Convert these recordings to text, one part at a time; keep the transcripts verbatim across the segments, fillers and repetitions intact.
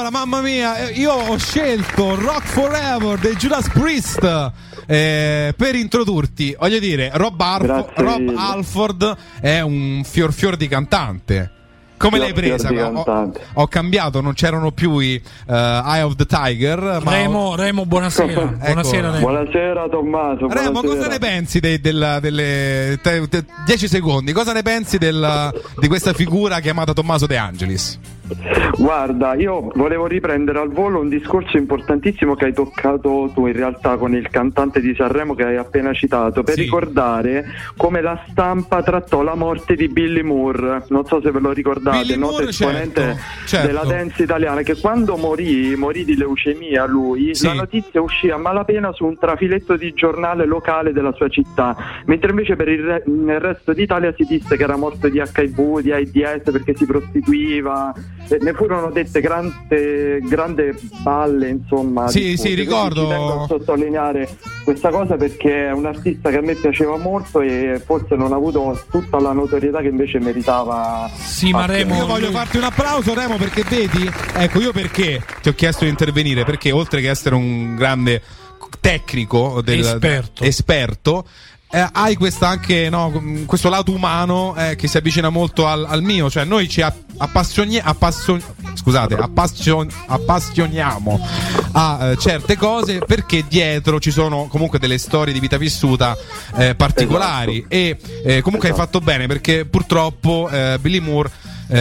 mamma mia, io ho scelto Rock Forever dei Judas Priest eh, per introdurti. Voglio dire, Rob, Arf- Rob Halford è un fior fior di cantante. Come l'hai presa? Ho, ho cambiato, non c'erano più i uh, Eye of the Tiger. Ma Remo, ho... Remo, buonasera. Ecco. Buonasera, Remo. Buonasera Tommaso. Remo, buonasera. cosa ne pensi dei, della, delle te, te, dieci secondi? Cosa ne pensi del, di questa figura chiamata Tommaso De Angelis? Guarda, io volevo riprendere al volo un discorso importantissimo che hai toccato tu in realtà con il cantante di Sanremo che hai appena citato, per sì. ricordare come la stampa trattò la morte di Billy Moore. Non so se ve lo ricordate, Billy noto Moore, esponente certo, certo. della dance italiana, che quando morì, morì di leucemia lui, sì. la notizia uscì a malapena su un trafiletto di giornale locale della sua città, mentre invece per il, re- nel resto d'Italia si disse che era morto di acca i vu, di AIDS perché si prostituiva. Ne furono dette grande, grande balle, insomma. Sì, sì, ricordo. Ci tengo a sottolineare questa cosa perché è un artista che a me piaceva molto e forse non ha avuto tutta la notorietà che invece meritava. Sì, ma Remo, io voglio farti un applauso, Remo, perché vedi, ecco, io perché ti ho chiesto di intervenire, perché oltre che essere un grande tecnico del, esperto, esperto Eh, hai questa anche no, questo lato umano eh, che si avvicina molto al, al mio, cioè noi ci appassioni, appassion, scusate, appassion, appassioniamo a eh, certe cose perché dietro ci sono comunque delle storie di vita vissuta eh, particolari. Esatto. E eh, comunque esatto. hai fatto bene perché purtroppo eh, Billy Moore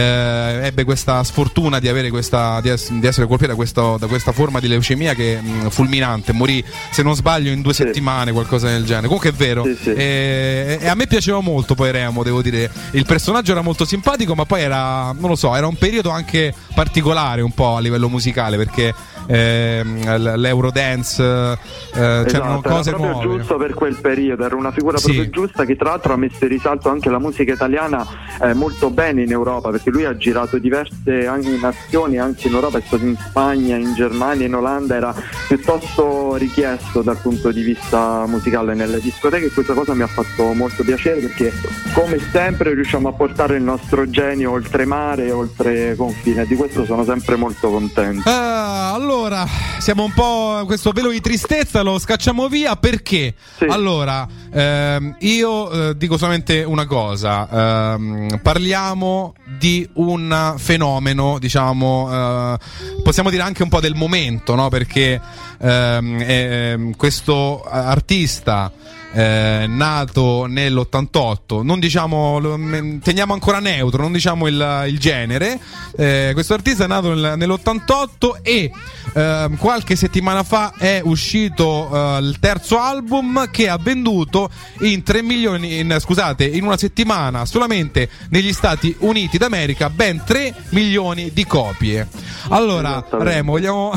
Eh, ebbe questa sfortuna di avere questa di, ess- di essere colpita da, questo, da questa forma di leucemia che mh, fulminante, morì se non sbaglio in due sì. settimane, qualcosa del genere. Comunque è vero, sì, sì. E, e a me piaceva molto poi Remo, devo dire, il personaggio era molto simpatico, ma poi era, non lo so, era un periodo anche particolare un po' a livello musicale perché eh, l'Eurodance eh, esatto, c'erano cose era proprio nuove. Giusto per quel periodo, era una figura sì. proprio giusta che tra l'altro ha messo in risalto anche la musica italiana eh, molto bene in Europa, perché lui ha girato diverse anche nazioni, anche in Europa, è stato in Spagna, in Germania, in Olanda, era piuttosto richiesto dal punto di vista musicale nelle discoteche e questa cosa mi ha fatto molto piacere perché come sempre riusciamo a portare il nostro genio oltre mare, oltre confine, di questo sono sempre molto contento. Uh, allora, siamo un po' questo velo di tristezza lo scacciamo via perché sì. allora ehm, io eh, dico solamente una cosa, ehm, parliamo di un fenomeno, diciamo, eh, possiamo dire anche un po' del momento, no? Perché ehm, eh, questo artista Eh, nato nell'ottantotto, non diciamo, lo, teniamo ancora neutro, non diciamo il, il genere, eh, questo artista è nato nel, nell'ottantotto e eh, qualche settimana fa è uscito eh, il terzo album che ha venduto in tre milioni, in, scusate, in una settimana solamente negli Stati Uniti d'America ben tre milioni di copie. Allora Remo, vogliamo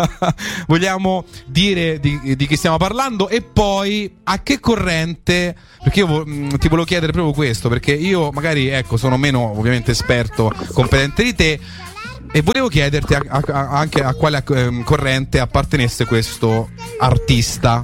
vogliamo dire di, di chi stiamo parlando e poi a che corrente, perché io mh, ti volevo chiedere proprio questo, perché io magari ecco sono meno ovviamente esperto, competente di te e volevo chiederti a, a, a, anche a quale eh, corrente appartenesse questo artista.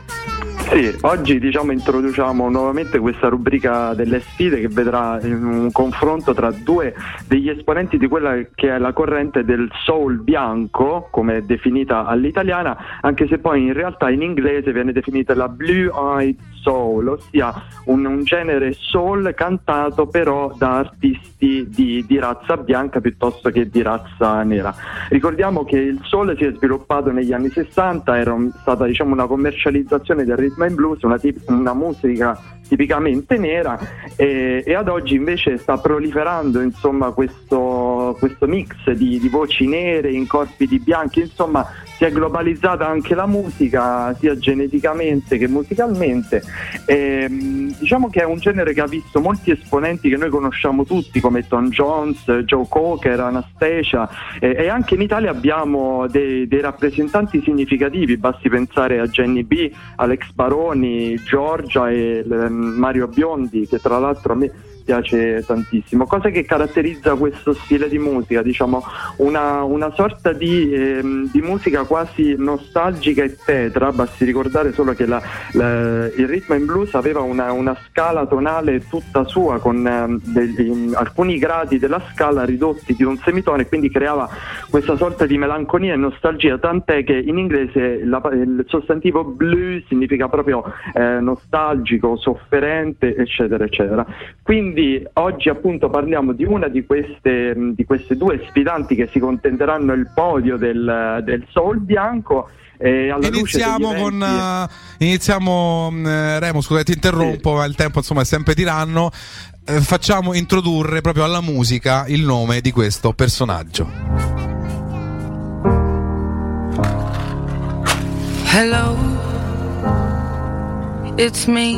Sì, oggi diciamo introduciamo nuovamente questa rubrica delle sfide che vedrà un confronto tra due degli esponenti di quella che è la corrente del soul bianco, come è definita all'italiana, anche se poi in realtà in inglese viene definita la blue eyed soul, ossia un, un genere soul cantato però da artisti di, di razza bianca piuttosto che di razza nera. Ricordiamo che il soul si è sviluppato negli anni sessanta, era un, stata diciamo una commercializzazione del rhythm and blues, una, tip, una musica tipicamente nera e, e ad oggi invece sta proliferando insomma questo, questo mix di, di voci nere in corpi di bianchi, insomma si è globalizzata anche la musica sia geneticamente che musicalmente e, diciamo che è un genere che ha visto molti esponenti che noi conosciamo tutti come Tom Jones, Joe Cocker, Anastacia e, e anche in Italia abbiamo dei, dei rappresentanti significativi, basti pensare a Jenny B, Alex Baroni, Giorgia e Mario Biondi, che tra l'altro a me piace tantissimo. Cosa che caratterizza questo stile di musica, diciamo una, una sorta di, ehm, di musica quasi nostalgica e tetra. Basti ricordare solo che la, la, il rhythm and blues aveva una, una scala tonale tutta sua, con ehm, degli, alcuni gradi della scala ridotti di un semitono, e quindi creava questa sorta di melanconia e nostalgia, tant'è che in inglese la, il sostantivo blues significa proprio eh, nostalgico, sofferente, eccetera eccetera. Quindi oggi appunto parliamo di una di queste, di queste due sfidanti che si contenderanno il podio del, del soul bianco. E alla iniziamo luce con eventi... uh, iniziamo uh, Remo, scusa ti interrompo, sì. Ma il tempo insomma è sempre tiranno. Uh, facciamo introdurre proprio alla musica il nome di questo personaggio. Hello, it's me.